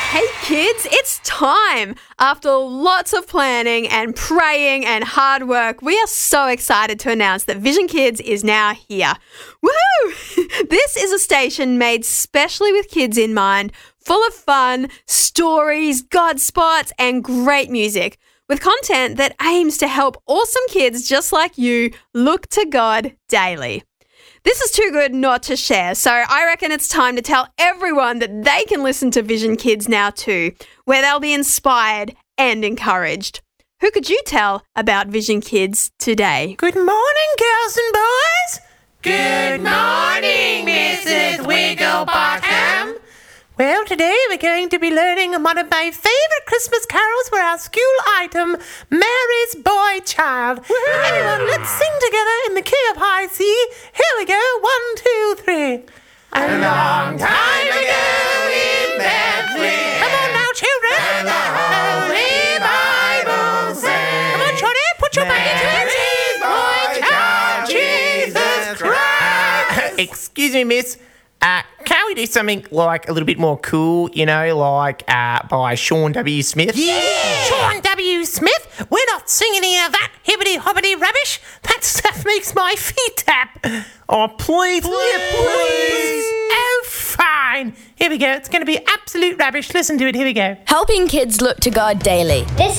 Hey kids, it's time! After lots of planning and praying and hard work, we are so excited to announce that Vision Kids is now here. Woohoo! This is a station made specially with kids in mind, full of fun, stories, God spots, and great music, with content that aims to help awesome kids just like you look to God daily. This is too good not to share, so I reckon it's time to tell everyone that they can listen to Vision Kids now too, where they'll be inspired and encouraged. Who could you tell about Vision Kids today? Good morning, girls and boys. Good morning, Mrs. Wigglebottom. Well, today we're going to be learning one of my favourite Christmas carols for our school item, Mary's Boy Child. Everyone, let's sing together in the key of high C. Here we go, 1, 2, 3. A long time ago in Bethlehem. Come on now, children. And the Holy Bible says. Come on, Johnny, put your back into it. Mary's Boy Child, Jesus Christ. Excuse me, miss. Can we do something like a little bit more cool, like by Sean W. Smith? Yeah! Sean W. Smith, we're not singing any of that hibbity-hobbity rubbish. That stuff makes my feet tap. Oh, please. Oh, fine. Here we go. It's going to be absolute rubbish. Listen to it. Here we go. Helping kids look to God daily. This